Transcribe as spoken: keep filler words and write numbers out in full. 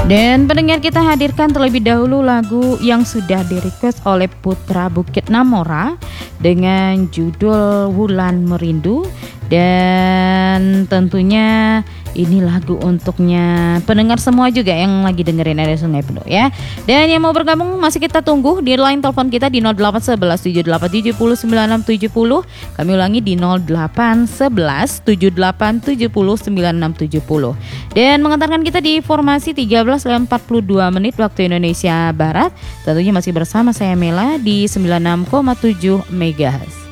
Dan pendengar, kita hadirkan terlebih dahulu lagu yang sudah di-request oleh Putra Bukit Namora dengan judul Wulan Merindu. Dan tentunya ini lagu untuknya pendengar semua juga yang lagi dengerin R S Sungai Penuh ya. Dan yang mau bergabung masih kita tunggu di line telepon kita di nol delapan satu satu tujuh delapan tujuh nol sembilan enam tujuh nol. Kami ulangi di nol delapan satu satu tujuh delapan tujuh nol sembilan enam tujuh nol. Dan mengantarkan kita di formasi tiga belas lewat empat puluh dua menit waktu Indonesia Barat. Tentunya masih bersama saya Mela di sembilan puluh enam koma tujuh megahertz.